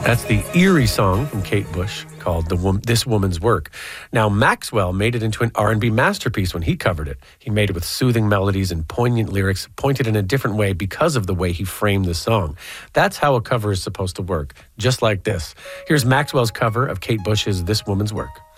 That's the eerie song from Kate Bush called This Woman's Work. Now, Maxwell made it into an R&B masterpiece when he covered it. He made it with soothing melodies and poignant lyrics, pointed in a different way because of the way he framed the song. That's how a cover is supposed to work, just like this. Here's Maxwell's cover of Kate Bush's This Woman's Work.